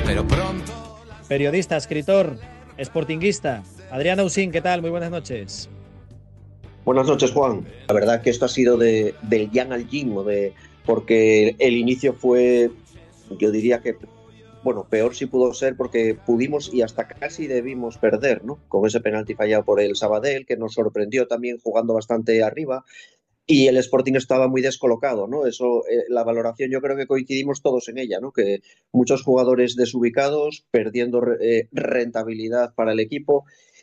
pero pronto. Periodista, escritor, sportinguista. Adrián Ausín, ¿qué tal? Muy buenas noches. Buenas noches, Juan. La verdad que esto ha sido del yang al yin, porque el inicio fue, yo diría que, bueno, peor sí pudo ser porque pudimos y hasta casi debimos perder, ¿no? Con ese penalti fallado por el Sabadell, que nos sorprendió también jugando bastante arriba. Y el Sporting estaba muy descolocado, ¿no? Eso, la valoración yo creo que coincidimos todos en ella, ¿no? Que muchos jugadores desubicados, perdiendo rentabilidad para el equipo.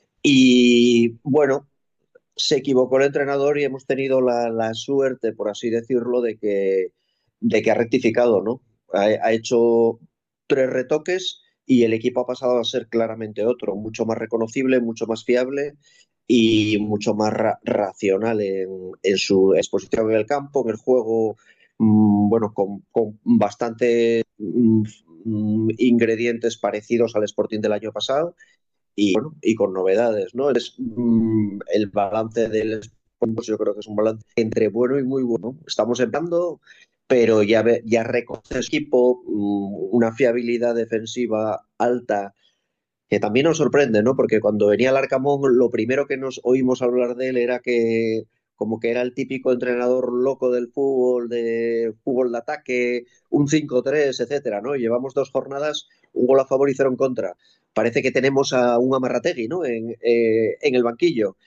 Y bueno, se equivocó el entrenador y hemos tenido la suerte, por así decirlo, de que ha rectificado, ¿no? Ha hecho 3 retoques y el equipo ha pasado a ser claramente otro, mucho más reconocible, mucho más fiable y mucho más racional en su exposición en el campo, en el juego, bueno, con bastante ingredientes parecidos al Sporting del año pasado y, bueno, y con novedades, ¿no? El balance del pues yo creo que es un balance entre bueno y muy bueno. Estamos empezando, pero ya reconoce el equipo una fiabilidad defensiva alta que también nos sorprende, ¿no? Porque cuando venía el Arcamón, lo primero que nos oímos hablar de él era que como que era el típico entrenador loco del fútbol, de fútbol de ataque, un 5-3, etcétera, ¿no? Llevamos 2 jornadas, un gol a favor y 0 en contra. Parece que tenemos a un Amarrategui, ¿no? En el banquillo.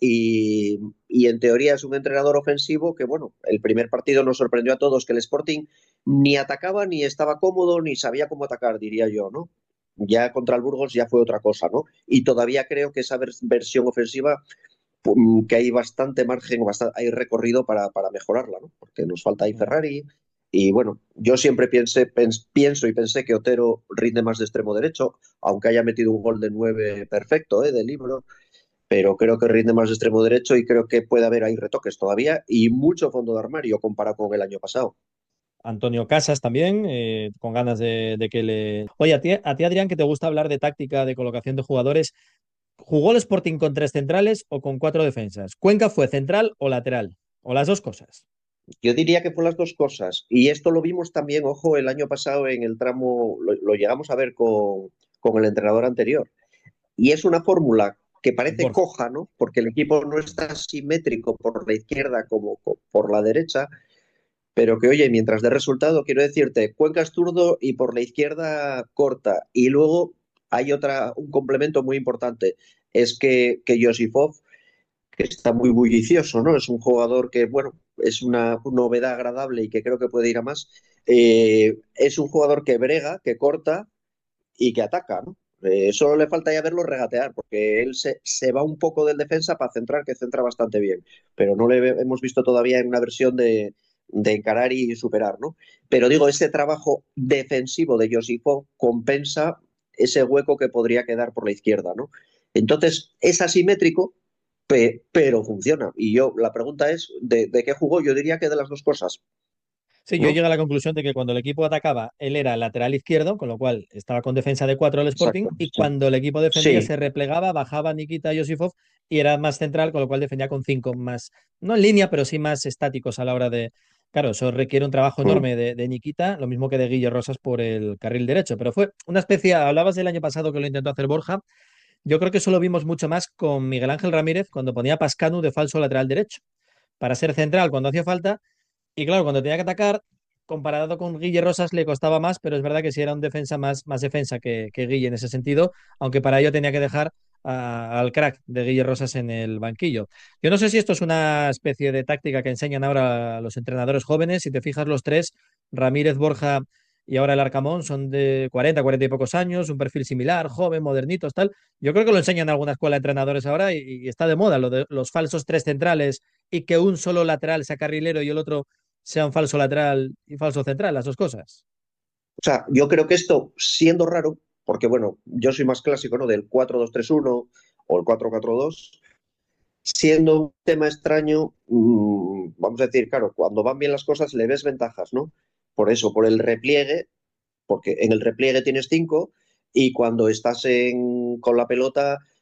Y en teoría es un entrenador ofensivo que, bueno, el primer partido nos sorprendió a todos que el Sporting ni atacaba, ni estaba cómodo, ni sabía cómo atacar, diría yo, ¿no? Ya contra el Burgos ya fue otra cosa, ¿no? Y todavía creo que esa versión ofensiva, que hay bastante margen, hay recorrido para mejorarla, ¿no? Porque nos falta ahí Ferrari. Y bueno, yo siempre pienso y pensé que Otero rinde más de extremo derecho, aunque haya metido un gol de 9 perfecto, de libro, pero creo que rinde más de extremo derecho y creo que puede haber ahí retoques todavía y mucho fondo de armario comparado con el año pasado. Antonio Casas también, con ganas de que le... Oye, a ti, Adrián, que te gusta hablar de táctica, de colocación de jugadores, ¿jugó el Sporting con tres centrales o con cuatro defensas? ¿Cuenca fue central o lateral? ¿O las dos cosas? Yo diría que fue las dos cosas. Y esto lo vimos también, ojo, el año pasado en el tramo, lo llegamos a ver con el entrenador anterior. Y es una fórmula que parece Borja. coja, ¿no? Porque el equipo no está simétrico por la izquierda como por la derecha, pero que, oye, mientras dé resultado, quiero decirte, Cuenca es zurdo y por la izquierda corta. Y luego hay un complemento muy importante, es que Josifov, que está muy bullicioso, ¿no? Es un jugador que, bueno, es una novedad agradable y que creo que puede ir a más. Es un jugador que brega, que corta y que ataca, ¿no? Solo le falta ya verlo regatear, porque él se va un poco del defensa para centrar, que centra bastante bien, pero no le hemos visto todavía en una versión de encarar y superar, ¿no? Pero digo, ese trabajo defensivo de Josifo compensa ese hueco que podría quedar por la izquierda, ¿no? Entonces, es asimétrico, pero funciona. Y yo, la pregunta es, ¿de qué jugó? Yo diría que de las dos cosas, Sí, yo ¿no? llego a la conclusión de que cuando el equipo atacaba, él era lateral izquierdo, con lo cual estaba con defensa de cuatro el Sporting, Exacto. y Sí. cuando el equipo defendía Sí, se replegaba, bajaba Nikita Yosifov y era más central, con lo cual defendía con cinco más, no en línea, pero sí más estáticos a la hora de... Claro, eso requiere un trabajo enorme de Nikita, lo mismo que de Guille Rosas por el carril derecho, pero fue una especie, hablabas del año pasado que lo intentó hacer Borja, yo creo que eso lo vimos mucho más con Miguel Ángel Ramírez cuando ponía a Pascanu de falso lateral derecho, para ser central cuando hacía falta y claro, cuando tenía que atacar, comparado con Guille Rosas, le costaba más, pero es verdad que sí era un defensa más defensa que Guille en ese sentido, aunque para ello tenía que dejar al crack de Guille Rosas en el banquillo. Yo no sé si esto es una especie de táctica que enseñan ahora los entrenadores jóvenes. Si te fijas, los tres, Ramírez, Borja y ahora el Arcamón, son de 40 y pocos años, un perfil similar, joven, modernitos, tal. Yo creo que lo enseñan en alguna escuela de entrenadores ahora y está de moda lo de los falsos tres centrales y que un solo lateral sea carrilero y el otro sea un falso lateral y falso central, las dos cosas. o sea, yo creo que esto, siendo raro, porque bueno, yo soy más clásico, ¿no? Del 4-2-3-1 o el 4-4-2, siendo un tema extraño, vamos a decir, claro, cuando van bien las cosas le ves ventajas, ¿no? Por eso, por el repliegue, porque en el repliegue tienes 5 y cuando estás con la pelota